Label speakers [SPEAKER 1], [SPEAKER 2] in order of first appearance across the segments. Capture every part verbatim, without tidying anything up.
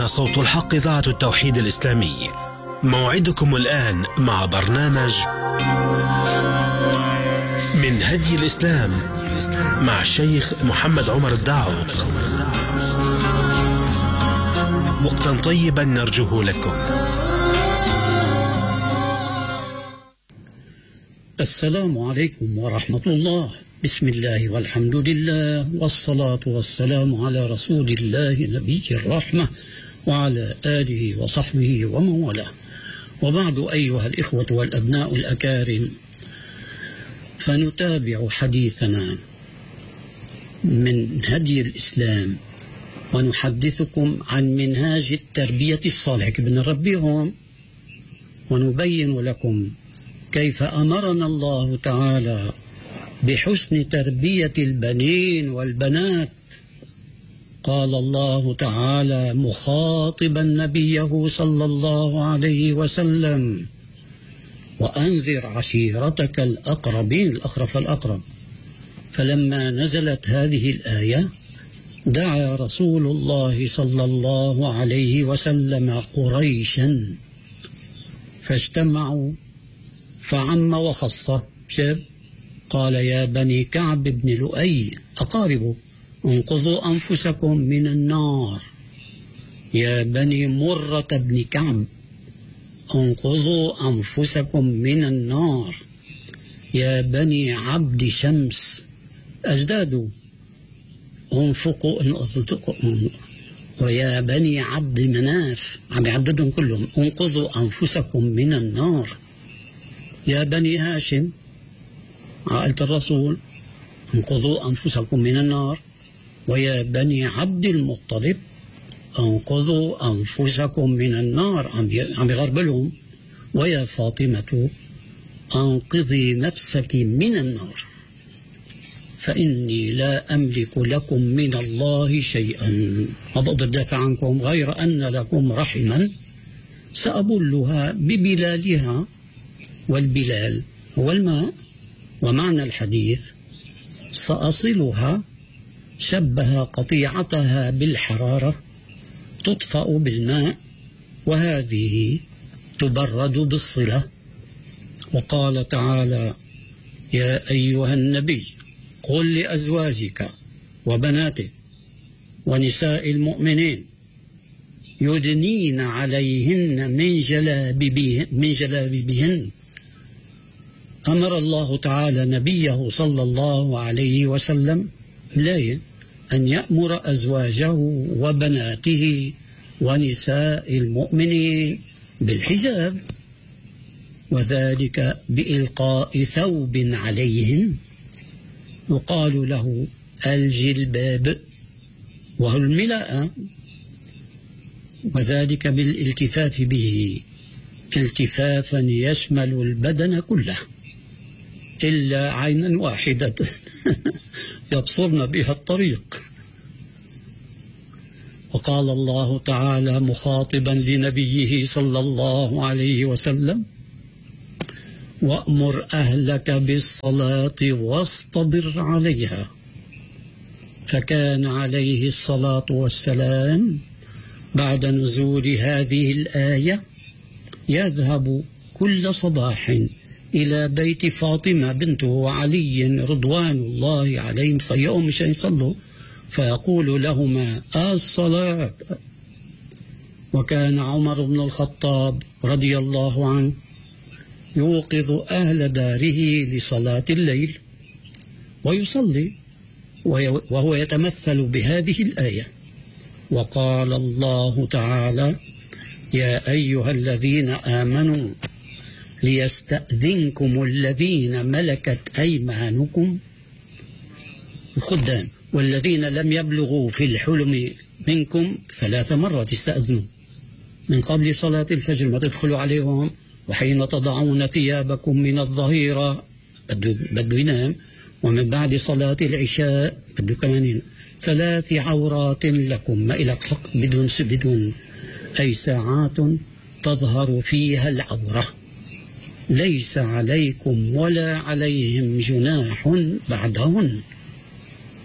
[SPEAKER 1] هنا صوت الحق إذاعة التوحيد الإسلامي. موعدكم الآن مع برنامج من هدي الإسلام مع الشيخ محمد عمر الداعو. وقتا طيبا نرجوه لكم.
[SPEAKER 2] السلام عليكم ورحمة الله. بسم الله والحمد لله والصلاة والسلام على رسول الله نبي الرحمة وعلى آله وصحبه ومن والاه. وبعد أيها الإخوة والأبناء الأكارم، فنتابع حديثنا من هدي الإسلام ونحدثكم عن منهاج التربية الصالحة. بنربيهم ونبين لكم كيف أمرنا الله تعالى بحسن تربية البنين والبنات. قال الله تعالى مخاطبا نبيه صلى الله عليه وسلم: وأنذر عشيرتك الأقربين، الأقرب فالأقرب. فلما نزلت هذه الآية دعا رسول الله صلى الله عليه وسلم قريشا فاجتمعوا فعم وخص. شاب قال: يا بني كعب بن لؤي أقاربوا انقذوا أنفسكم من النار. يا بني مرة بن كعب انقذوا أنفسكم من النار. يا بني عبد شمس أجدادوا انفقوا انقذوا. ويا بني عبد مناف، عم يعددهم كلهم، انقذوا أنفسكم من النار. يا بني هاشم عائلة الرسول انقذوا أنفسكم من النار. ويا بني عبد المطلب انقذوا أنفسكم من النار، عم يغربلهم. ويا فاطمة انقذي نفسك من النار فإني لا أملك لكم من الله شيئا، ما بقدر دافع عنكم غير أن لكم رحما سأبلها ببلالها، والبلال هو الماء. ومعنى الحديث سأصلها شبه قطيعتها بالحرارة تطفأ بالماء، وهذه تبرد بالصلة. وقال تعالى: يا أيها النبي قل لأزواجك وبناتك ونساء المؤمنين يدنين عليهن من جلابيبهن من جلابيبهن. أمر الله تعالى نبيه صلى الله عليه وسلم لا أن يأمر أزواجه وبناته ونساء المؤمنين بالحجاب، وذلك بإلقاء ثوب عليهن يقال له الجلباب وهو الملاءة، وذلك بالالتفاف به التفافا يشمل البدن كله إلا عينا واحدة يبصرن بها الطريق. وقال الله تعالى مخاطبا لنبيه صلى الله عليه وسلم: وأمر أهلك بالصلاة واصطبر عليها. فكان عليه الصلاة والسلام بعد نزول هذه الآية يذهب كل صباح إلى بيت فاطمة بنته وعلي رضوان الله عليهم فيقوم مش يصلوا، فيقول لهما الصلاة. وكان عمر بن الخطاب رضي الله عنه يوقظ أهل داره لصلاة الليل ويصلي وهو يتمثل بهذه الآية. وقال الله تعالى: يا أيها الذين آمنوا ليستأذنكم الذين ملكت أيمانكم الخدام والذين لم يبلغوا في الحلم منكم ثلاث مرات استأذنوا من قبل صلاة الفجر، ما تدخلوا عليهم، وحين تضعون ثيابكم من الظهيرة بده ينام، ومن بعد صلاة العشاء بده كمان ثلاث عورات لكم، ما إلك حق بدون بدون أي ساعات تظهر فيها العورة، ليس عليكم ولا عليهم جناح بعدهن.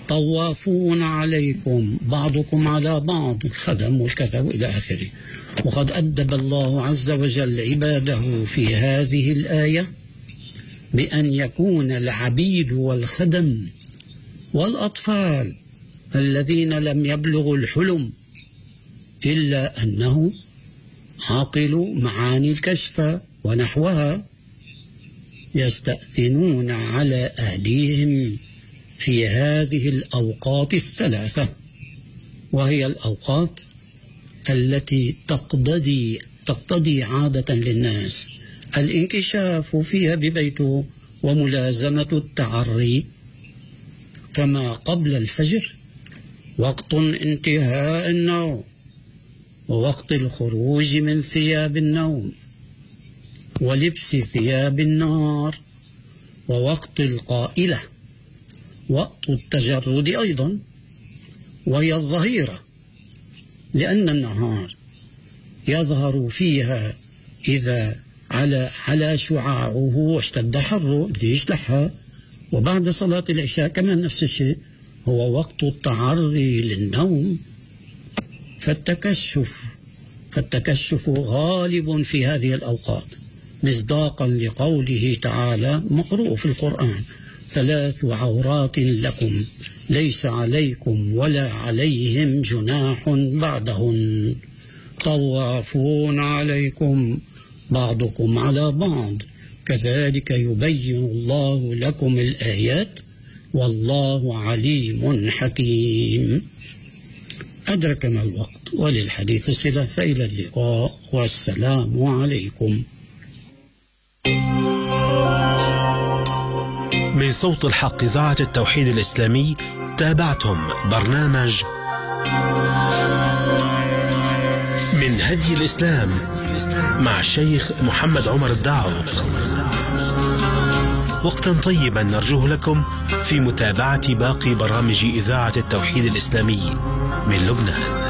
[SPEAKER 2] طوافون عليكم بعضكم على بعض، الخدم والكذا وإلى آخره. وقد أدب الله عز وجل عباده في هذه الآية بأن يكون العبيد والخدم والأطفال الذين لم يبلغوا الحلم إلا أنه عقلوا معاني الكشف ونحوها يستأذنون على أهليهم في هذه الأوقات الثلاثة، وهي الأوقات التي تقتضي تقتضي عادة للناس الانكشاف فيها ببيته وملازمة التعري، كما قبل الفجر وقت انتهاء النوم، ووقت الخروج من ثياب النوم، ولبس ثياب النهار، ووقت القائلة، وقت التجرد أيضا وهي الظهيرة، لأن النهار يظهر فيها إذا على على شعاعه واشتد حره ليش لحى. وبعد صلاة العشاء كمان نفس الشيء، هو وقت التعري للنوم. فالتكشف فالتكشف غالب في هذه الأوقات، مصداقا لقوله تعالى مقروء في القرآن: ثلاث عورات لكم ليس عليكم ولا عليهم جناح بعدهن، طوافون عليكم بعضكم على بعض، كذلك يبين الله لكم الآيات والله عليم حكيم. أدركنا الوقت وللحديث صلة، فإلى اللقاء والسلام عليكم.
[SPEAKER 1] من صوت الحق إذاعة التوحيد الإسلامي تابعتم برنامج من هدي الإسلام مع الشيخ محمد عمر الدعوق. وقتا طيبا نرجوه لكم في متابعة باقي برامج إذاعة التوحيد الإسلامي من لبنان.